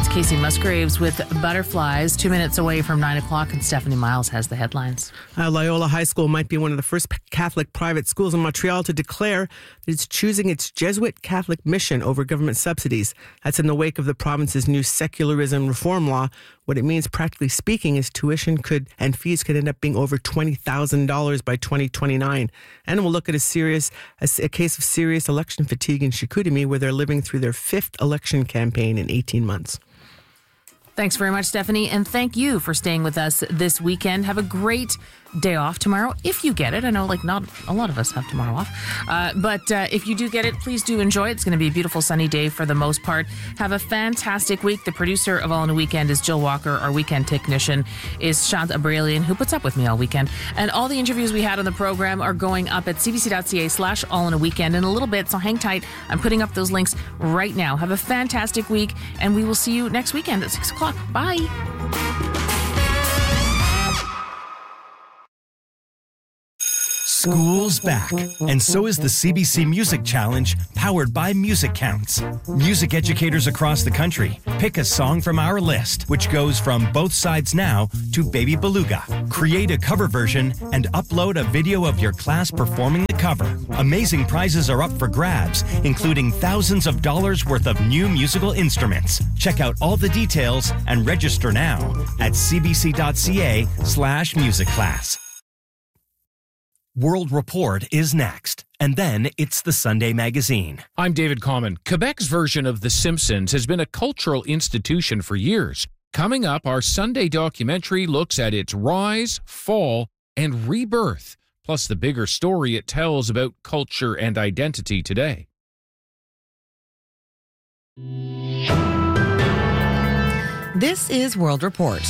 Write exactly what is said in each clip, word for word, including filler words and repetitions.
That's Casey Musgraves with Butterflies, two minutes away from nine o'clock, and Stephanie Miles has the headlines. Uh, Loyola High School might be one of the first Catholic private schools in Montreal to declare that it's choosing its Jesuit Catholic mission over government subsidies. That's in the wake of the province's new secularism reform law. What it means, practically speaking, is tuition could and fees could end up being over twenty thousand dollars by twenty twenty-nine. And we'll look at a serious, a, a case of serious election fatigue in Chicoutimi, where they're living through their fifth election campaign in eighteen months. Thanks very much, Stephanie, and thank you for staying with us this weekend. Have a great day off tomorrow, if you get it. I know, like, not a lot of us have tomorrow off, uh, but uh, if you do get it, please do enjoy it. It's going to be a beautiful sunny day for the most part. Have a fantastic week. The producer of All in a Weekend is Jill Walker. Our weekend technician is Shant Abralian, who puts up with me all weekend. And all the interviews we had on the program are going up at cbc.ca slash all in a weekend in a little bit, so hang tight. I'm putting up those links right now. Have a fantastic week, and we will see you next weekend at six o'clock. Bye. School's back, and so is the C B C Music Challenge, powered by Music Counts. Music educators across the country pick a song from our list, which goes from Both Sides Now to Baby Beluga. Create a cover version and upload a video of your class performing the cover. Amazing prizes are up for grabs, including thousands of dollars worth of new musical instruments. Check out all the details and register now at cbc.ca slash music class. World Report is next, and then it's the Sunday Magazine. I'm David Common. Quebec's version of The Simpsons has been a cultural institution for years. Coming up, our Sunday documentary looks at its rise, fall, and rebirth, plus the bigger story it tells about culture and identity today. This is World Report.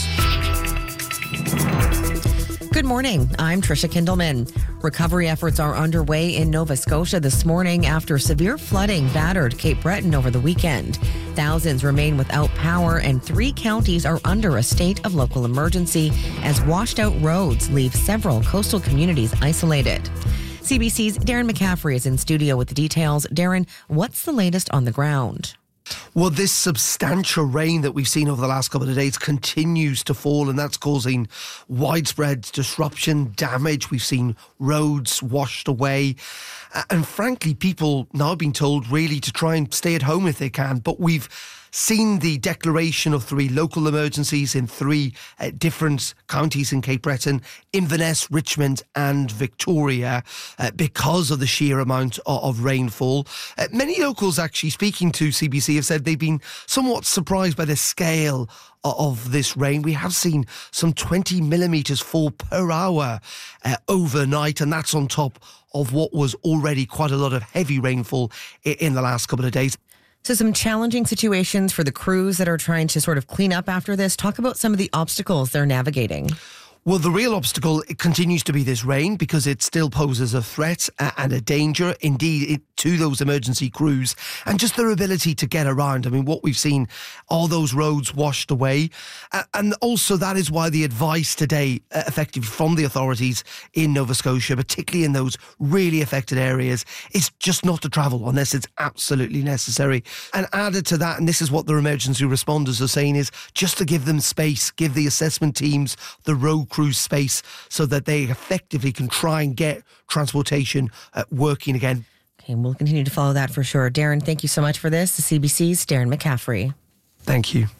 Good morning. I'm Trisha Kindleman. Recovery efforts are underway in Nova Scotia this morning after severe flooding battered Cape Breton over the weekend. Thousands remain without power, and three counties are under a state of local emergency as washed-out roads leave several coastal communities isolated. C B C's Darren McCaffrey is in studio with the details. Darren, what's the latest on the ground? Well, this substantial rain that we've seen over the last couple of days continues to fall, and that's causing widespread disruption, damage. We've seen roads washed away. And frankly, people now being told really to try and stay at home if they can. But we've seen the declaration of three local emergencies in three uh, different counties in Cape Breton, Inverness, Richmond and Victoria, uh, because of the sheer amount of, of rainfall. Uh, many locals actually speaking to C B C have said they've been somewhat surprised by the scale of this rain. We have seen some twenty millimetres fall per hour uh, overnight, and that's on top of what was already quite a lot of heavy rainfall in the last couple of days. So some challenging situations for the crews that are trying to sort of clean up after this. Talk about some of the obstacles they're navigating. Well, the real obstacle it continues to be this rain, because it still poses a threat and a danger, indeed, it, to those emergency crews, and just their ability to get around. I mean, what we've seen, all those roads washed away. Uh, and also that is why the advice today, uh, effectively from the authorities in Nova Scotia, particularly in those really affected areas, is just not to travel unless it's absolutely necessary. And added to that, and this is what the emergency responders are saying, is just to give them space, give the assessment teams, the road crews space, so that they effectively can try and get transportation uh, working again. Okay, we'll continue to follow that for sure. Darren, thank you so much for this. The C B C's Darren McCaffrey. Thank you.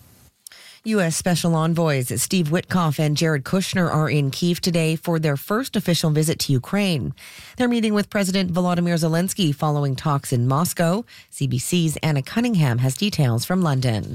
U S Special Envoys Steve Witkoff and Jared Kushner are in Kyiv today for their first official visit to Ukraine. They're meeting with President Volodymyr Zelensky following talks in Moscow. C B C's Anna Cunningham has details from London.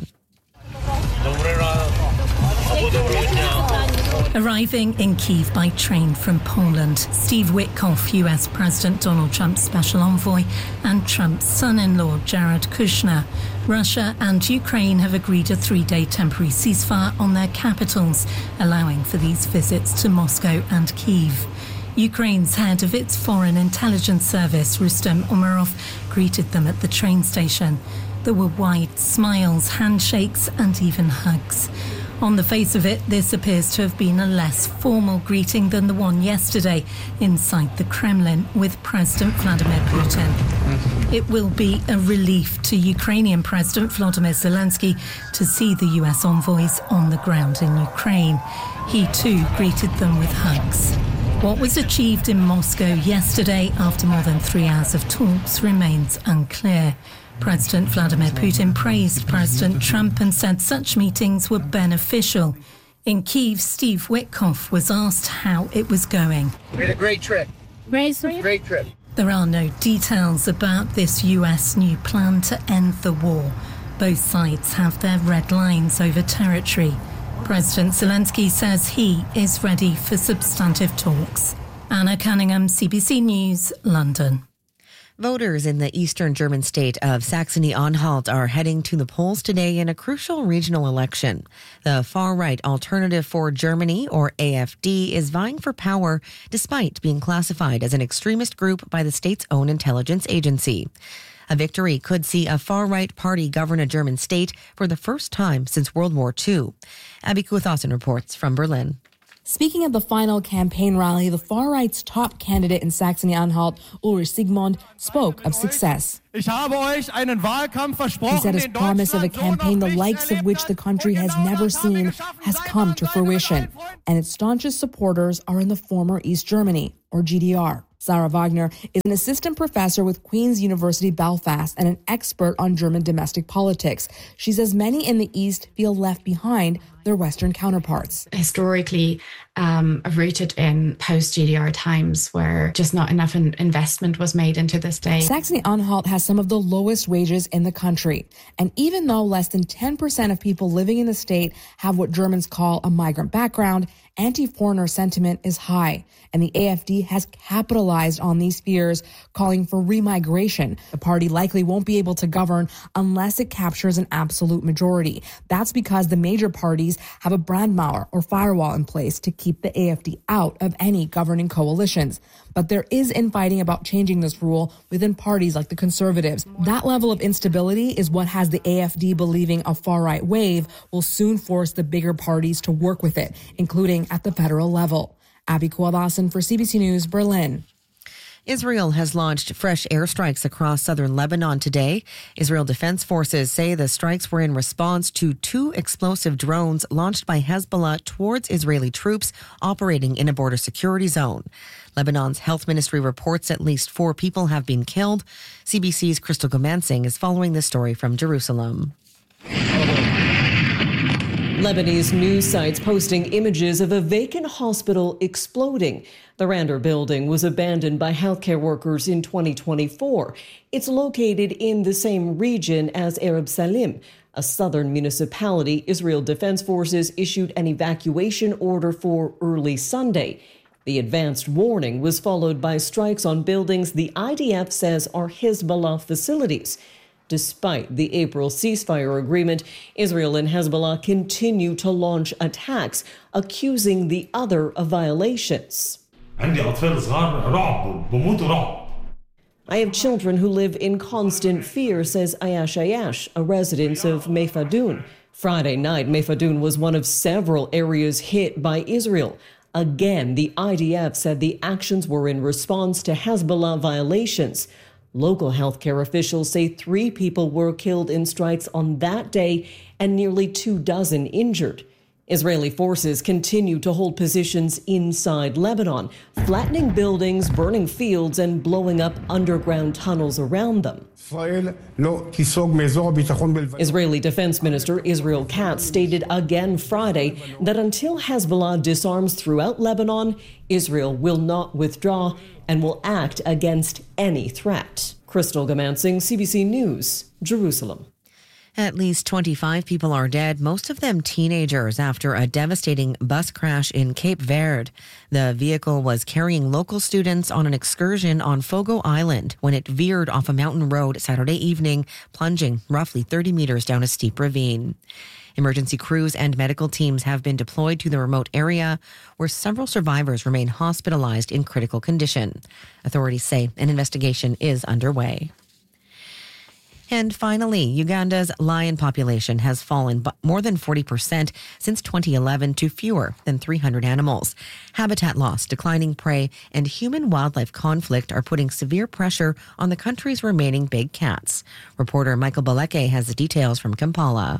Arriving in Kyiv by train from Poland, Steve Witkoff, U S President Donald Trump's special envoy, and Trump's son-in-law Jared Kushner. Russia and Ukraine have agreed a three-day temporary ceasefire on their capitals, allowing for these visits to Moscow and Kyiv. Ukraine's head of its foreign intelligence service, Rustem Umerov, greeted them at the train station. There were wide smiles, handshakes and even hugs. On the face of it, this appears to have been a less formal greeting than the one yesterday inside the Kremlin with President Vladimir Putin. It will be a relief to Ukrainian President Volodymyr Zelensky to see the U S envoys on the ground in Ukraine. He too greeted them with hugs. What was achieved in Moscow yesterday after more than three hours of talks remains unclear. President Vladimir Putin praised President Trump and said such meetings were beneficial. In Kyiv, Steve Witkoff was asked how it was going. We had a great trip. Great, great trip. There are no details about this U S new plan to end the war. Both sides have their red lines over territory. President Zelensky says he is ready for substantive talks. Anna Cunningham, C B C News, London. Voters in the eastern German state of Saxony-Anhalt are heading to the polls today in a crucial regional election. The far-right Alternative for Germany, or A F D, is vying for power despite being classified as an extremist group by the state's own intelligence agency. A victory could see a far-right party govern a German state for the first time since World War Two. Abby Kuthausen reports from Berlin. Speaking at the final campaign rally, the far-right's top candidate in Saxony-Anhalt, Ulrich Siegmund, spoke of success. He said his promise of a campaign the likes of which the country has never seen has come to fruition, and its staunchest supporters are in the former East Germany, or G D R. Sarah Wagner is an assistant professor with Queen's University Belfast and an expert on German domestic politics. She says many in the East feel left behind their Western counterparts. Historically um, rooted in post-G D R times where just not enough in- investment was made into the state. Saxony-Anhalt has some of the lowest wages in the country. And even though less than ten percent of people living in the state have what Germans call a migrant background, anti-foreigner sentiment is high. And the A F D has capitalized on these fears, calling for remigration. The party likely won't be able to govern unless it captures an absolute majority. That's because the major parties have a Brandmauer or firewall in place to keep the A F D out of any governing coalitions. But there is infighting about changing this rule within parties like the Conservatives. That level of instability is what has the A F D believing a far-right wave will soon force the bigger parties to work with it, including at the federal level. Abby Kuwadasan for C B C News, Berlin. Israel has launched fresh airstrikes across southern Lebanon today. Israel Defense Forces say the strikes were in response to two explosive drones launched by Hezbollah towards Israeli troops operating in a border security zone. Lebanon's health ministry reports at least four people have been killed. C B C's Crystal Gomansing is following this story from Jerusalem. Lebanese news sites posting images of a vacant hospital exploding. The Rander building was abandoned by healthcare workers in twenty twenty-four. It's located in the same region as Arab Salim, a southern municipality. Israel Defense Forces issued an evacuation order for early Sunday. The advanced warning was followed by strikes on buildings the I D F says are Hezbollah facilities. Despite the April ceasefire agreement, Israel and Hezbollah continue to launch attacks, accusing the other of violations. I have children who live in constant fear, says Ayash Ayash, a resident of Mefadun. Friday night, Mefadun was one of several areas hit by Israel. Again, the I D F said the actions were in response to Hezbollah violations. Local healthcare officials say three people were killed in strikes on that day and nearly two dozen injured. Israeli forces continue to hold positions inside Lebanon, flattening buildings, burning fields, and blowing up underground tunnels around them. Israeli Defense Minister Israel Katz stated again Friday that until Hezbollah disarms throughout Lebanon, Israel will not withdraw and will act against any threat. Crystal Gomansing, C B C News, Jerusalem. At least twenty-five people are dead, most of them teenagers, after a devastating bus crash in Cape Verde. The vehicle was carrying local students on an excursion on Fogo Island when it veered off a mountain road Saturday evening, plunging roughly thirty meters down a steep ravine. Emergency crews and medical teams have been deployed to the remote area, where several survivors remain hospitalized in critical condition. Authorities say an investigation is underway. And finally, Uganda's lion population has fallen by more than forty percent since twenty eleven to fewer than three hundred animals. Habitat loss, declining prey, and human-wildlife conflict are putting severe pressure on the country's remaining big cats. Reporter Michael Baleke has the details from Kampala.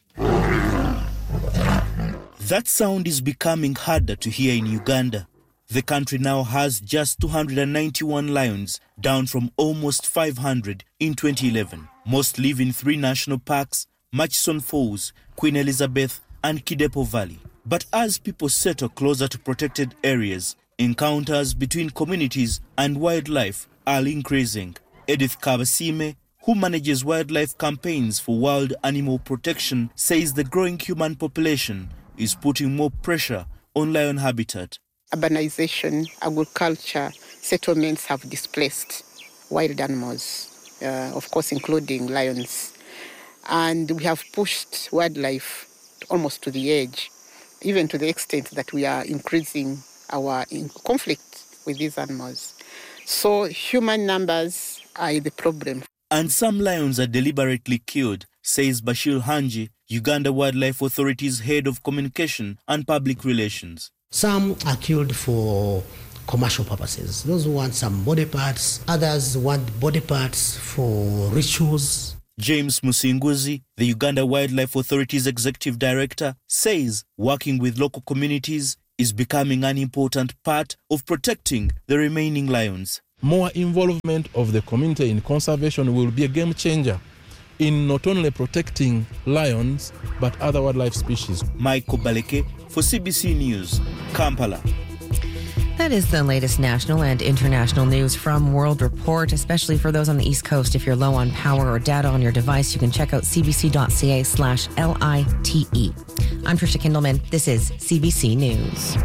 That sound is becoming harder to hear in Uganda. The country now has just two hundred ninety-one lions, down from almost five hundred in twenty eleven. Most live in three national parks, Murchison Falls, Queen Elizabeth and Kidepo Valley. But as people settle closer to protected areas, encounters between communities and wildlife are increasing. Edith Kabasime, who manages wildlife campaigns for wild animal protection, says the growing human population is putting more pressure on lion habitat. Urbanization, agriculture, settlements have displaced wild animals, uh, of course, including lions. And we have pushed wildlife almost to the edge, even to the extent that we are increasing our in conflict with these animals. So human numbers are the problem. And some lions are deliberately killed, says Bashir Hanji, Uganda Wildlife Authority's head of communication and public relations. Some are killed for commercial purposes. Those who want some body parts, others want body parts for rituals. James Musinguzi, the Uganda Wildlife Authority's executive director, says working with local communities is becoming an important part of protecting the remaining lions. More involvement of the community in conservation will be a game changer in not only protecting lions, but other wildlife species. Michael Baleke for C B C News, Kampala. That is the latest national and international news from World Report, especially for those on the East Coast. If you're low on power or data on your device, you can check out cbc.ca slash L-I-T-E. I'm Trisha Kindleman. This is C B C News.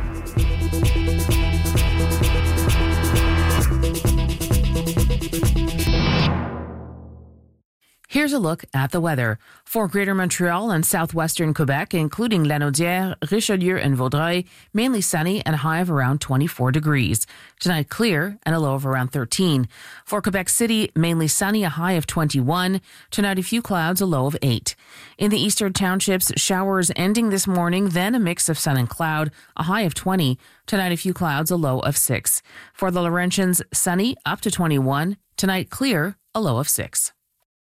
Here's a look at the weather. For Greater Montreal and southwestern Quebec, including Lanaudière, Richelieu and Vaudreuil, mainly sunny and a high of around twenty-four degrees. Tonight, clear and a low of around thirteen. For Quebec City, mainly sunny, a high of twenty-one. Tonight, a few clouds, a low of eight. In the eastern townships, showers ending this morning, then a mix of sun and cloud, a high of twenty. Tonight, a few clouds, a low of six. For the Laurentians, sunny, up to twenty-one. Tonight, clear, a low of six.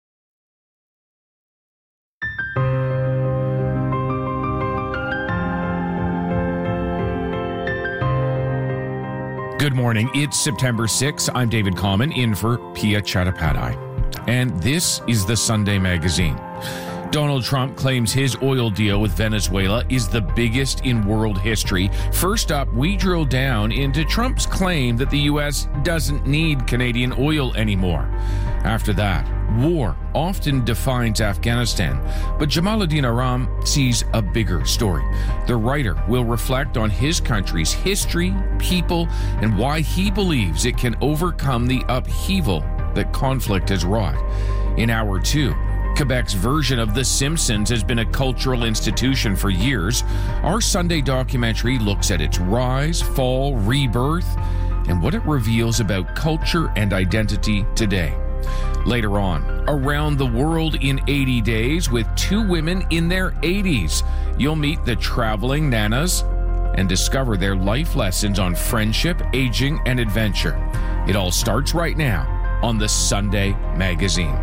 Good morning. It's September sixth. I'm David Common in for Pia Chattopadhyay. And this is the Sunday Magazine. Donald Trump claims his oil deal with Venezuela is the biggest in world history. First up, we drill down into Trump's claim that the U S doesn't need Canadian oil anymore. After that, war often defines Afghanistan, but Jamaluddin Aram sees a bigger story. The writer will reflect on his country's history, people, and why he believes it can overcome the upheaval that conflict has wrought. In hour two, Quebec's version of The Simpsons has been a cultural institution for years. Our Sunday documentary looks at its rise, fall, rebirth, and what it reveals about culture and identity today. Later on, Around the World in eighty days with two women in their eighties. You'll meet the traveling nanas and discover their life lessons on friendship, aging, and adventure. It all starts right now on the Sunday Magazine.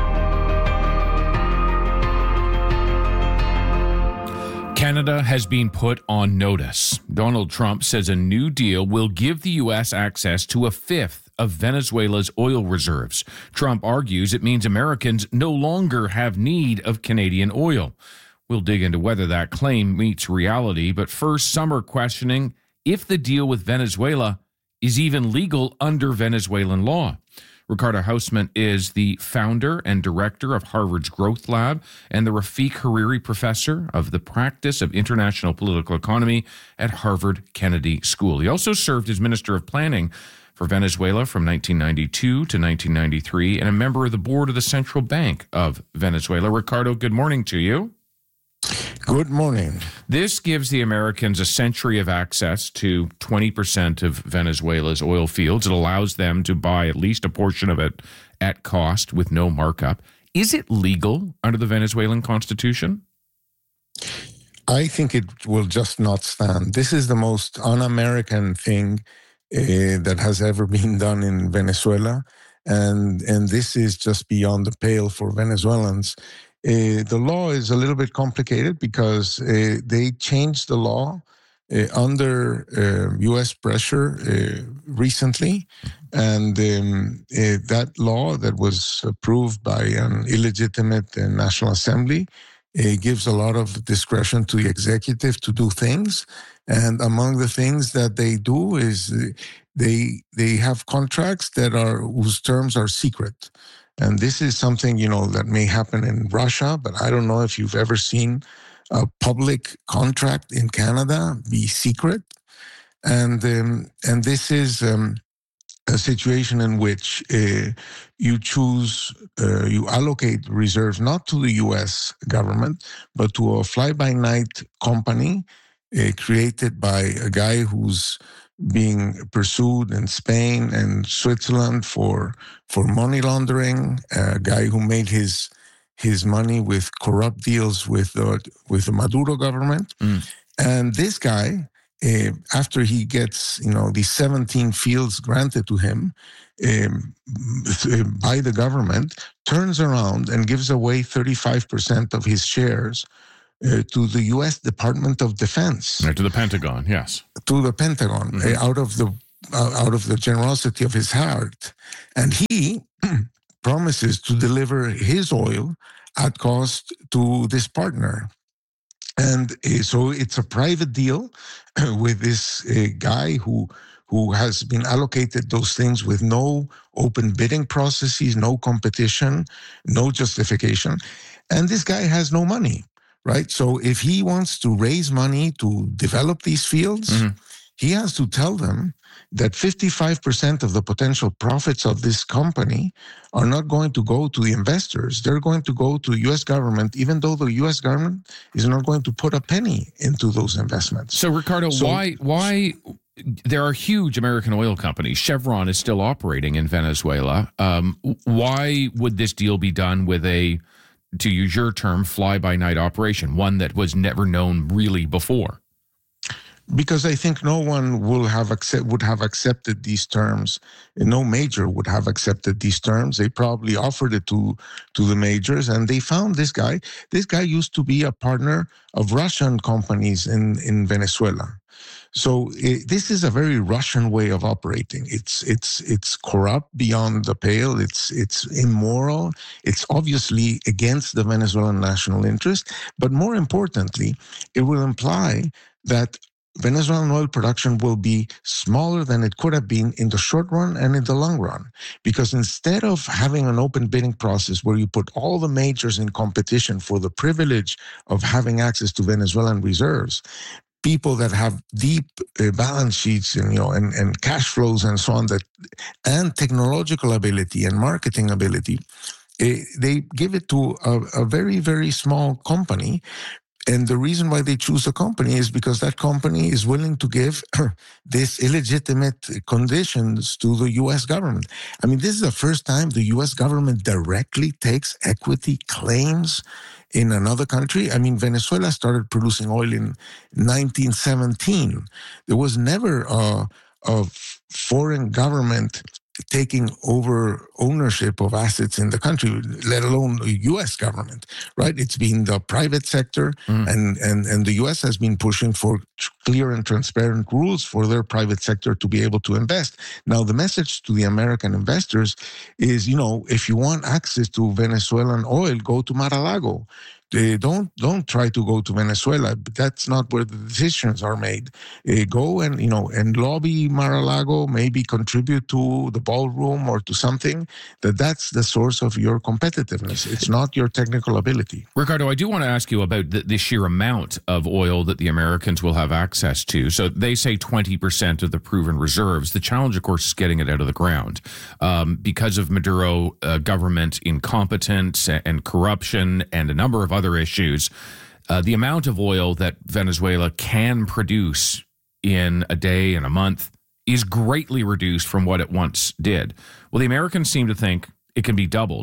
Canada has been put on notice. Donald Trump says a new deal will give the U S access to a fifth of Venezuela's oil reserves. Trump argues it means Americans no longer have need of Canadian oil. We'll dig into whether that claim meets reality, but first, some are questioning if the deal with Venezuela is even legal under Venezuelan law. Ricardo Hausman is the founder and director of Harvard's Growth Lab and the Rafiq Hariri Professor of the Practice of International Political Economy at Harvard Kennedy School. He also served as Minister of Planning for Venezuela from nineteen ninety-two to nineteen ninety-three and a member of the board of the Central Bank of Venezuela. Ricardo, good morning to you. Good morning. This gives the Americans a century of access to twenty percent of Venezuela's oil fields. It allows them to buy at least a portion of it at cost with no markup. Is it legal under the Venezuelan constitution? I think it will just not stand. This is the most un-American thing uh, that has ever been done in Venezuela. And, and this is just beyond the pale for Venezuelans. Uh, the law is a little bit complicated because uh, they changed the law uh, under uh, U S pressure uh, recently. And um, uh, that law that was approved by an illegitimate uh, National Assembly uh, gives a lot of discretion to the executive to do things. And among the things that they do is uh, they they have contracts that are whose terms are secret. And this is something, you know, that may happen in Russia, but I don't know if you've ever seen a public contract in Canada be secret. And um, and this is um, a situation in which uh, you choose, uh, you allocate reserves not to the U S government, but to a fly-by-night company uh, created by a guy who's being pursued in Spain and Switzerland for for money laundering, a guy who made his his money with corrupt deals with the with the Maduro government. Mm. And this guy, uh, after he gets, you know, these seventeen fields granted to him um, by the government, turns around and gives away thirty-five percent of his shares Uh, to the U S Department of Defense, to the Pentagon, yes, to the Pentagon, mm-hmm. uh, out of the uh, out of the generosity of his heart, and he promises to deliver his oil at cost to this partner, and uh, so it's a private deal with this uh, guy who who has been allocated those things with no open bidding processes, no competition, no justification, and this guy has no money. Right. So if he wants to raise money to develop these fields, mm-hmm. he has to tell them that fifty-five percent of the potential profits of this company are not going to go to the investors. They're going to go to the U S government, even though the U S government is not going to put a penny into those investments. So, Ricardo, so, why why there are huge American oil companies? Chevron is still operating in Venezuela. Um, why would this deal be done with a, to use your term, fly-by-night operation, one that was never known really before? Because I think no one will have accept, would have accepted these terms. No major would have accepted these terms. They probably offered it to, to the majors, and they found this guy. This guy used to be a partner of Russian companies in, in Venezuela. So it, this is a very Russian way of operating. It's it's it's corrupt beyond the pale. It's it's immoral. It's obviously against the Venezuelan national interest. But more importantly, it will imply that Venezuelan oil production will be smaller than it could have been in the short run and in the long run. Because instead of having an open bidding process where you put all the majors in competition for the privilege of having access to Venezuelan reserves, people that have deep uh, balance sheets and, you know, and, and cash flows and so on, that, and technological ability and marketing ability, uh, they give it to a, a very, very small company. And the reason why they choose a company is because that company is willing to give this illegitimate conditions to the U S government. I mean, this is the first time the U S government directly takes equity claims in another country. I mean, Venezuela started producing oil in nineteen seventeen. There was never a, a foreign government taking over ownership of assets in the country, let alone the U S government, right? It's been the private sector, mm. and, and, and the U S has been pushing for clear and transparent rules for their private sector to be able to invest. Now, the message to the American investors is, you know, if you want access to Venezuelan oil, go to Mar-a-Lago. They don't don't try to go to Venezuela. But that's not where the decisions are made. Uh, go and you know and lobby Mar-a-Lago. Maybe contribute to the ballroom or to something. That that's the source of your competitiveness. It's not your technical ability. Ricardo, I do want to ask you about the, the sheer amount of oil that the Americans will have access to. So they say twenty percent of the proven reserves. The challenge, of course, is getting it out of the ground um, because of Maduro uh, government incompetence and corruption and a number of other other issues. Uh, the amount of oil that Venezuela can produce in a day and a month is greatly reduced from what it once did. Well, the Americans seem to think it can be doubled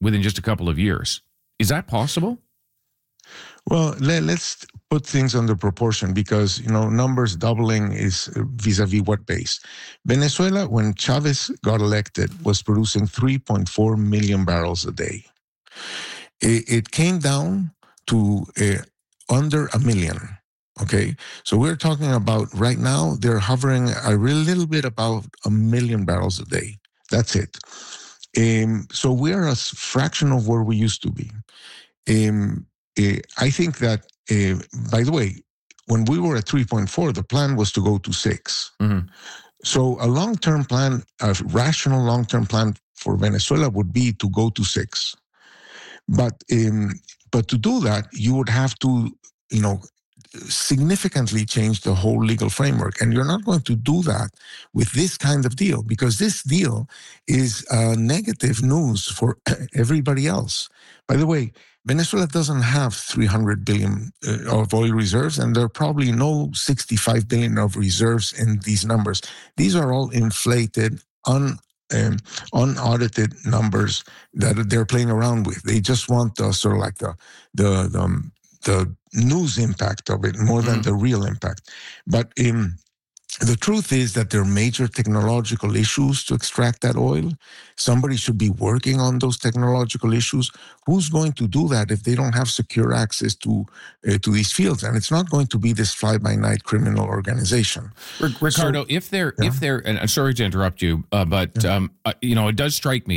within just a couple of years. Is that possible? Well, let, let's put things under proportion because, you know, numbers doubling is vis-a-vis what base? Venezuela, when Chavez got elected, was producing three point four million barrels a day. It, it came down to uh, under a million. Okay, so we're talking about right now, they're hovering a little bit about a million barrels a day. That's it. Um, so we're a fraction of where we used to be. Um, uh, I think that, uh, by the way, when we were at three point four, the plan was to go to six. Mm-hmm. So a long-term plan, a rational long-term plan for Venezuela would be to go to six. But um, but to do that, you would have to, you know, significantly change the whole legal framework. And you're not going to do that with this kind of deal, because this deal is uh, negative news for everybody else. By the way, Venezuela doesn't have three hundred billion uh, of oil reserves, and there are probably no sixty-five billion of reserves in these numbers. These are all inflated, un Um, unaudited numbers that they're playing around with. They just want the sort of like the the the, the news impact of it more than mm. the real impact. But um, the truth is that there are major technological issues to extract that oil. Somebody should be working on those technological issues. Who's going to do that if they don't have secure access to uh, to these fields? And it's not going to be this fly-by-night criminal organization. Ricardo, so, if they're yeah. if they're, and I'm sorry to interrupt you, uh, but yeah. um, uh, you know, it does strike me